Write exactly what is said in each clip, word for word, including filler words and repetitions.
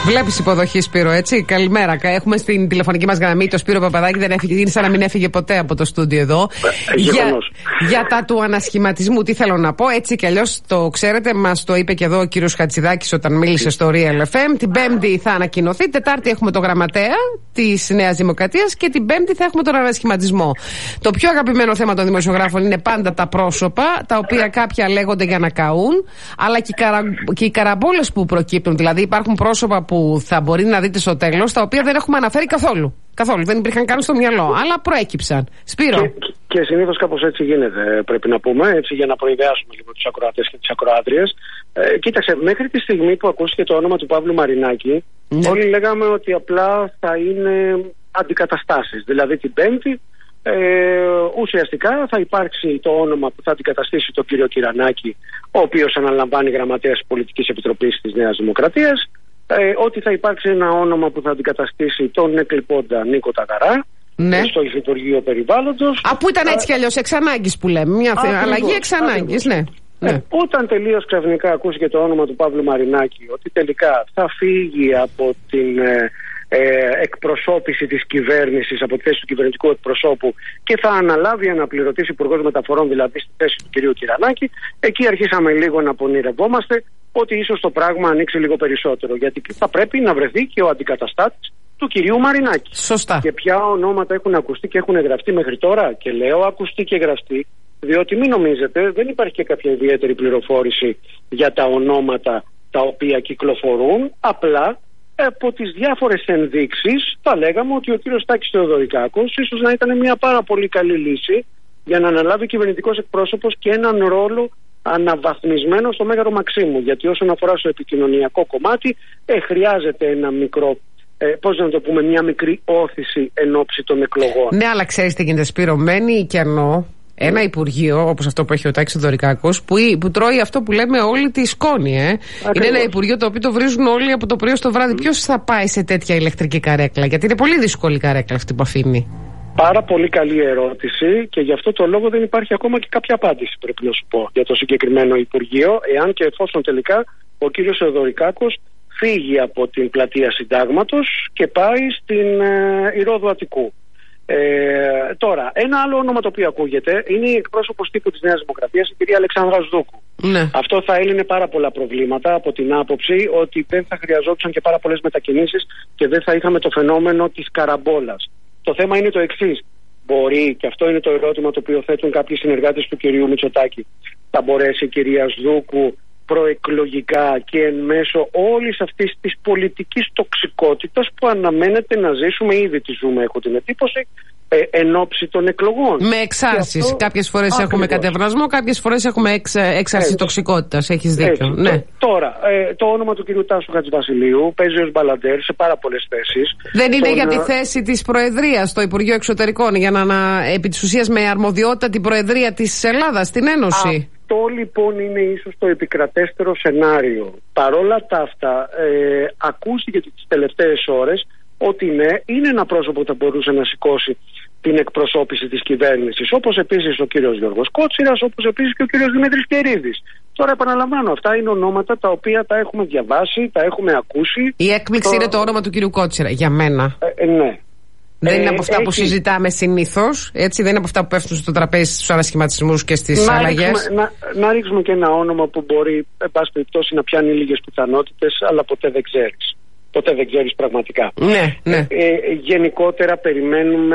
Βλέπεις υποδοχή, Σπύρο, έτσι. Καλημέρα. Έχουμε στην τηλεφωνική μας γραμμή το Σπύρο Παπαδάκη, δεν έφυγε, είναι σαν να μην έφυγε ποτέ από το στούντιο εδώ. για, για τα του ανασχηματισμού, τι θέλω να πω, έτσι κι αλλιώς το ξέρετε, μας το είπε και εδώ ο κύριος Χατζηδάκης όταν μίλησε στο Real εφ εμ. Την Πέμπτη θα ανακοινωθεί, Τετάρτη έχουμε το γραμματέα της Νέας Δημοκρατίας και την Πέμπτη θα έχουμε τον ανασχηματισμό. Το πιο αγαπημένο θέμα των δημοσιογράφων είναι πάντα τα πρόσωπα, τα οποία κάποια λέγονται για να καούν, αλλά και οι, καρα... και οι καραμπόλες που προκύπτουν. Δηλαδή υπάρχουν πρόσωπα που θα μπορεί να δείτε στο τέλος, τα οποία δεν έχουμε αναφέρει καθόλου. Καθόλου, δεν υπήρχαν καν στο μυαλό, αλλά προέκυψαν. Σπύρο. Και, και συνήθως κάπως έτσι γίνεται, πρέπει να πούμε, έτσι για να προειδεάσουμε λίγο τους ακροατές και τις ακροάτριες. Ε, κοίταξε, μέχρι τη στιγμή που ακούστηκε το όνομα του Παύλου Μαρινάκη, ναι. όλοι λέγαμε ότι απλά θα είναι αντικαταστάσεις. Δηλαδή την Πέμπτη ε, ουσιαστικά θα υπάρξει το όνομα που θα αντικαταστήσει τον κύριο Κυρανάκη, ο οποίος αναλαμβάνει γραμματέας της Πολιτικής Επιτροπής της Νέας Δημοκρατίας. Ε, ότι θα υπάρξει ένα όνομα που θα αντικαταστήσει τον εκλειπώντα Νίκο Ταγαρά, ναι. στο Υφυπουργείο Περιβάλλοντος. Α, που ήταν έτσι κι αλλιώς εξ ανάγκης που λέμε. Μια ακριβώς, αλλαγή εξ ανάγκης, ναι. ναι. Ε, όταν τελείως ξαφνικά ακούστηκε το όνομα του Παύλου Μαρινάκη, ότι τελικά θα φύγει από την ε, ε, εκπροσώπηση της κυβέρνησης, από τη θέση του κυβερνητικού εκπροσώπου και θα αναλάβει αναπληρωτής υπουργός μεταφορών, δηλαδή στη θέση του κυρίου Κυρανάκη, εκεί αρχίσαμε λίγο να πονηρευόμαστε ότι ίσως το πράγμα ανοίξει λίγο περισσότερο. Γιατί θα πρέπει να βρεθεί και ο αντικαταστάτης του κυρίου Μαρινάκη. Σωστά. Και ποια ονόματα έχουν ακουστεί και έχουν γραφτεί μέχρι τώρα. Και λέω ακουστεί και γραφτεί, διότι μην νομίζετε, δεν υπάρχει και κάποια ιδιαίτερη πληροφόρηση για τα ονόματα τα οποία κυκλοφορούν. Απλά από τις διάφορες ενδείξεις θα λέγαμε ότι ο κύριος Τάκης Θεοδωρικάκος ίσως να ήταν μια πάρα πολύ καλή λύση για να αναλάβει κυβερνητικός εκπρόσωπος και έναν ρόλο αναβαθμισμένο στο Μέγαρο Μαξίμου. Γιατί όσον αφορά στο επικοινωνιακό κομμάτι, ε, χρειάζεται ένα μικρό, ε, πώς να το πούμε, μια μικρή όθηση εν ώψη των εκλογών. Ναι, αλλά ξέρεις τι γίνεται, Σπύρο, μένει κενό ένα mm. υπουργείο όπως αυτό που έχει ο Τάκης Θεοδωρικάκος, που, που τρώει αυτό που λέμε όλη τη σκόνη. Ε. Είναι ένα υπουργείο το οποίο το βρίζουν όλοι από το πρωί στο βράδυ. Mm. Ποιος θα πάει σε τέτοια ηλεκτρική καρέκλα? Γιατί είναι πολύ δύσκολη η καρέκλα αυτή που αφήνει. Πάρα πολύ καλή ερώτηση και γι' αυτό το λόγο δεν υπάρχει ακόμα και κάποια απάντηση, πρέπει να σου πω, για το συγκεκριμένο Υπουργείο, εάν και εφόσον τελικά ο κύριος Θεοδωρικάκος φύγει από την πλατεία Συντάγματος και πάει στην ε, Ηρώδου Αττικού. Ε, τώρα, ένα άλλο όνομα το οποίο ακούγεται είναι η εκπρόσωπος τύπου της Νέας Δημοκρατίας, η κυρία Αλεξάνδρα Σδούκου. Ναι. Αυτό θα έλυνε πάρα πολλά προβλήματα από την άποψη ότι δεν θα χρειαζόντουσαν και πάρα πολλές μετακινήσεις και δεν θα είχαμε το φαινόμενο της καραμπόλας. Το θέμα είναι το εξής. Μπορεί, και αυτό είναι το ερώτημα το οποίο θέτουν κάποιοι συνεργάτες του κυρίου Μητσοτάκη, θα μπορέσει η κυρία Σδούκου προεκλογικά και εν μέσω όλης αυτής της πολιτικής τοξικότητας που αναμένεται να ζήσουμε, ήδη τη ζούμε, έχω την εντύπωση, ε, εν ώψη των εκλογών. Με εξάρσεις. Αυτό... Κάποιες φορές Ακριβώς. έχουμε κατευνασμό, κάποιες φορές έχουμε εξ, έξαρση τοξικότητας. Έχεις δίκιο. Ναι. Τώρα, ε, το όνομα του κυρίου Τάσου Χατζηβασιλείου παίζει ως μπαλαντέρ σε πάρα πολλές θέσεις. Δεν είναι Τον... για τη θέση της Προεδρίας στο Υπουργείο Εξωτερικών, για να, να επί της ουσίας με αρμοδιότητα την Προεδρία της Ελλάδας στην Ένωση. Αυτό λοιπόν είναι ίσως το επικρατέστερο σενάριο. Παρόλα τα αυτά, ε, ακούστηκε τις τελευταίες ώρες ότι ναι, είναι ένα πρόσωπο που θα μπορούσε να σηκώσει την εκπροσώπηση της κυβέρνησης. Όπως επίσης ο κύριος Γιώργος Κότσιρας, όπως επίσης και ο κύριος Δημήτρης Κερίδης. Τώρα επαναλαμβάνω, αυτά είναι ονόματα τα οποία τα έχουμε διαβάσει, τα έχουμε ακούσει. Η έκπληξη το... είναι το όνομα του κύριου Κότσιρα, για μένα. Ε, ε, ναι. Δεν είναι από αυτά έχει... που συζητάμε συνήθως, έτσι, δεν είναι από αυτά που πέφτουν στο τραπέζι στους ανασχηματισμούς και στις να αλλαγές. Ρίξουμε, να, να ρίξουμε και ένα όνομα που μπορεί, εν πάση περιπτώσει, να πιάνει λίγες πιθανότητες, αλλά ποτέ δεν ξέρεις. Ποτέ δεν ξέρεις πραγματικά. Ναι, ναι. Ε, ε, γενικότερα περιμένουμε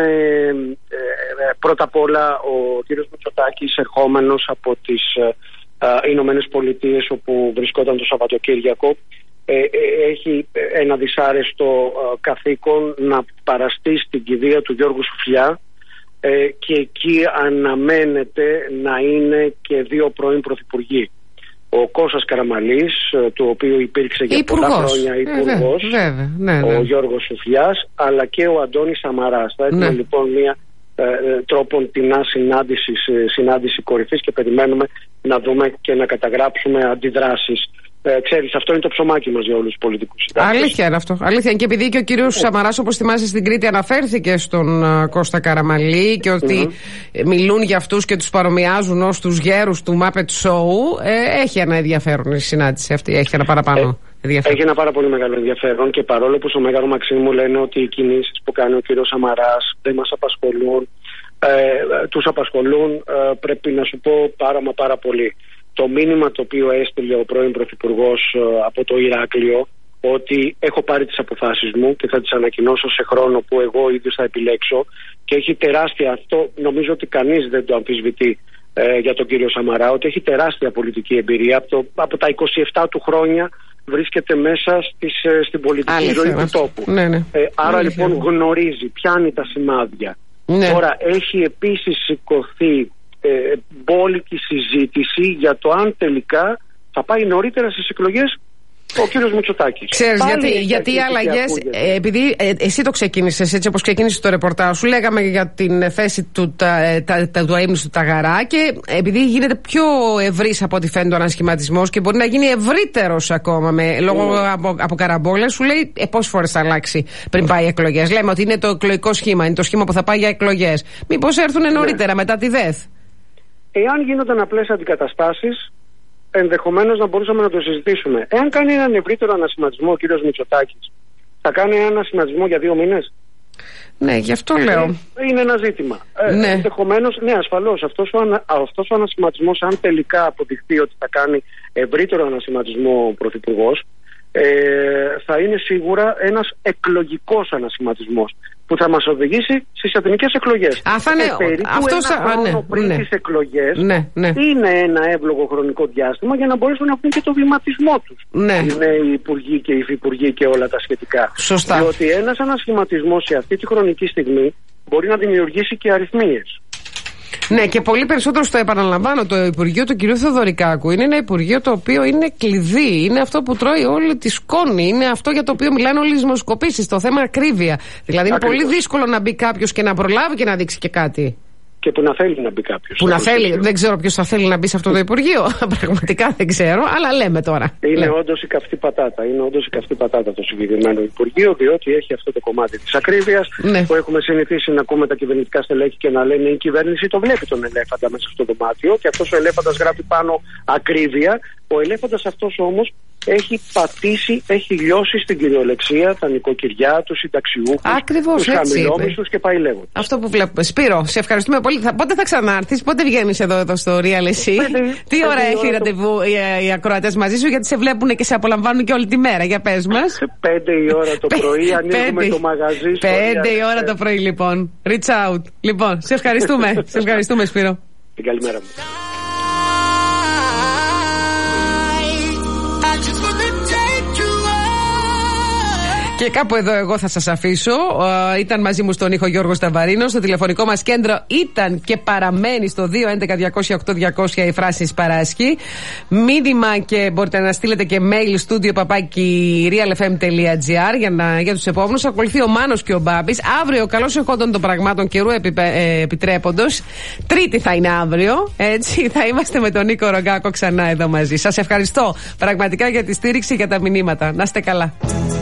ε, ε, πρώτα απ' όλα ο κύριος Μητσοτάκης, ερχόμενος από τις ε, Ηνωμένες Πολιτείες, όπου βρισκόταν το Σαββατοκύριακο, Ε, ε, έχει ένα δυσάρεστο ε, καθήκον να παραστεί στην κηδεία του Γιώργου Σουφλιά ε, και εκεί αναμένεται να είναι και δύο πρώην πρωθυπουργοί. Ο Κώστας Καραμαλής, ε, του οποίου υπήρξε για υπουργός. πολλά χρόνια υπουργός, ε, βέβαια, ναι, ναι. ο Γιώργος Σουφλιάς, αλλά και ο Αντώνης Σαμαράς. Θα έχουμε ναι. λοιπόν μια ε, τρόπον τεινά συνάντηση, συνάντηση κορυφής και περιμένουμε να δούμε και να καταγράψουμε αντιδράσεις. Ε, ξέρεις, αυτό είναι το ψωμάκι μας για όλους τους πολιτικούς συντάκτες. Αλήθεια είναι αυτό. Αλήθεια είναι. Και επειδή και ο κύριος ε. Σαμαράς, όπως θυμάσαι, στην Κρήτη αναφέρθηκε στον uh, Κώστα Καραμαλή και ότι mm-hmm. μιλούν για αυτούς και τους παρομοιάζουν ως τους γέρους του Muppet Show, ε, έχει ένα ενδιαφέρον η συνάντηση αυτή, έχει ένα παραπάνω. Έχει ένα πάρα πολύ μεγάλο ενδιαφέρον και παρόλο που στο Μέγαρο Μαξίμου λένε ότι οι κινήσεις που κάνει ο κύριος Σαμαράς δεν μας απασχολούν, ε, τους απασχολούν, ε, πρέπει να σου πω πάρα μα πάρα πολύ. Το μήνυμα το οποίο έστειλε ο πρώην Πρωθυπουργός ε, από το Ηράκλειο, ότι έχω πάρει τις αποφάσεις μου και θα τις ανακοινώσω σε χρόνο που εγώ ίδιος θα επιλέξω, και έχει τεράστια, αυτό νομίζω ότι κανείς δεν το αμφισβητεί ε, για τον κύριο Σαμαρά, ότι έχει τεράστια πολιτική εμπειρία. Από, το, από τα είκοσι επτά του χρόνια βρίσκεται μέσα στις, ε, στην πολιτική Άλλη ζωή του τόπου. Ναι, ναι. Ε, άρα Άλλη λοιπόν θέμα. γνωρίζει, πιάνει τα σημάδια. Ναι. Τώρα έχει επίσης σηκωθεί ε, μπόλικη συζήτηση για το αν τελικά θα πάει νωρίτερα στις εκλογές ο κύριος Μητσοτάκης. Ξέρεις, γιατί, γιατί οι αλλαγές, ε, επειδή ε, εσύ το ξεκίνησες έτσι όπως ξεκίνησες το ρεπορτάζ σου, λέγαμε για την θέση του, τα, τα, τα, του αείμνηστου του Ταγαρά, και επειδή γίνεται πιο ευρύς από ό,τι φαίνεται ο ανασχηματισμός και μπορεί να γίνει ευρύτερος ακόμα με, λόγω mm. από, από καραμπόλες, σου λέει ε, πόσες φορές θα αλλάξει πριν πάει εκλογές. Λέμε ότι είναι το εκλογικό σχήμα, είναι το σχήμα που θα πάει για εκλογές. Μήπως έρθουν νωρίτερα, ναι, μετά τη ΔΕΘ. Εάν γίνονταν απλές αντικαταστάσεις, ενδεχομένως να μπορούσαμε να το συζητήσουμε. Εάν κάνει έναν ευρύτερο ανασχηματισμό ο κύριος Μητσοτάκης, θα κάνει έναν ανασχηματισμό για δύο μήνες. Ναι, γι' αυτό λέω. Είναι ένα ζήτημα. Ναι. Ε, ενδεχομένως, ναι, ασφαλώς, αυτός ο, ανα, αυτός ο ανασχηματισμός, αν τελικά αποδειχθεί ότι θα κάνει ευρύτερο ανασχηματισμό ο Πρωθυπουργός, ε, θα είναι σίγουρα ένας εκλογικός ανασχηματισμός που θα μας οδηγήσει στις εθνικές εκλογές. Α, θα είναι αυτός, ένα χρόνο ναι, πριν ναι. τις εκλογές, ναι, ναι. είναι ένα εύλογο χρονικό διάστημα για να μπορέσουν να πούν και το βηματισμό τους. Ναι. Είναι οι υπουργοί και οι υφυπουργοί και όλα τα σχετικά. Σωστά. Διότι ένας ανασχηματισμός σε αυτή τη χρονική στιγμή μπορεί να δημιουργήσει και αριθμίες. Ναι, και πολύ περισσότερο στο επαναλαμβάνω, το Υπουργείο του κ. Θεοδωρικάκου είναι ένα Υπουργείο το οποίο είναι κλειδί. Είναι αυτό που τρώει όλη τη σκόνη. Είναι αυτό για το οποίο μιλάνε όλες οι δημοσκοπήσεις. Το θέμα ακρίβεια. Δηλαδή, είναι Ακριβώς. πολύ δύσκολο να μπει κάποιος και να προλάβει και να δείξει και κάτι. Και που να θέλει να μπει κάποιος. Που να θέλει. Δεν ξέρω ποιος θα θέλει να μπει σε αυτό το Υπουργείο. Πραγματικά δεν ξέρω, αλλά λέμε τώρα. Είναι όντως η καυτή πατάτα. Είναι όντως η καυτή πατάτα το συγκεκριμένο Υπουργείο, διότι έχει αυτό το κομμάτι της ακρίβειας, ναι, που έχουμε συνηθίσει να ακούμε τα κυβερνητικά στελέχη και να λένε η κυβέρνηση το βλέπει τον ελέφαντα μέσα στο δωμάτιο, και αυτός ο ελέφαντας γράφει πάνω ακρίβεια. Ο ελέφαντας αυτός όμως έχει πατήσει, έχει λιώσει στην κυριολεξία τα νοικοκυριά, τους συνταξιούχους, τους χαμηλόμισθους και πάει λέγοντας. Αυτό που βλέπουμε. Σπύρο, σε ευχαριστούμε πολύ. Θα, πότε θα ξανάρθεις, πότε βγαίνεις εδώ, εδώ στο Real εσύ? Πέντε, Τι ώρα έχει ώρα ραντεβού το... οι, οι ακροατές μαζί σου, γιατί σε βλέπουν και σε απολαμβάνουν και όλη τη μέρα. Για πες μας. Πέντε η ώρα το πρωί, ανοίγουμε το μαγαζί. Πέντε η ώρα το πρωί λοιπόν. Reach out. Λοιπόν, σε ευχαριστούμε. σε ευχαριστούμε, Σπύρο. Την καλημέρα μου. Και κάπου εδώ εγώ θα σας αφήσω. Uh, ήταν μαζί μου στον ήχο Γιώργος Ταβαρίνος. Στο τηλεφωνικό μας κέντρο ήταν και παραμένει στο δύο έντεκα διακόσια οκτώ διακόσια η Φράσης Παράσκη. Μήνυμα και μπορείτε να στείλετε και mail studio παπάκι realfm.gr για, να, για τους επόμενους. Ακολουθεί ο Μάνος και ο Μπάμπης. Αύριο, καλώς εχόντων των πραγμάτων καιρού επι, ε, επιτρέποντος. Τρίτη θα είναι αύριο. Έτσι, θα είμαστε με τον Νίκο Ρογκάκο ξανά εδώ μαζί. Σας ευχαριστώ πραγματικά για τη στήριξη, για τα μηνύματα. Να είστε καλά.